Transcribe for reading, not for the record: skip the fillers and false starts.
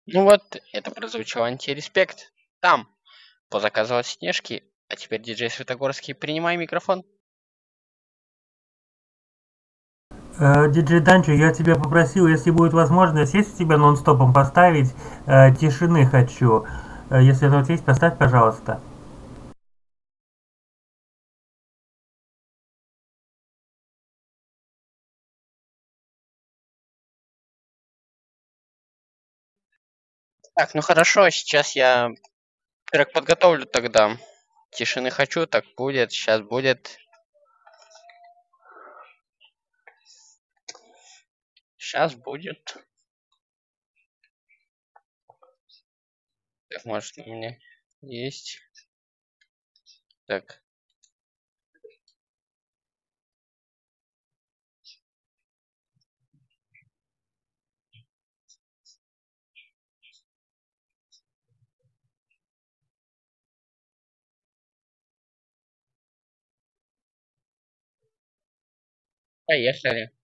Ну вот, это прозвучал антиреспект. Там, позаказывал Снежки, а теперь диджей Светогорский, принимай микрофон. Диджей Данчо, я тебя попросил, если будет возможность, есть у тебя нон-стопом поставить тишины хочу. Если это вот есть, поставь, пожалуйста. Так, ну хорошо, сейчас я трек подготовлю тогда. Тишины хочу, так будет, сейчас будет. Сейчас будет. Так, может, у меня есть. Так, поехали.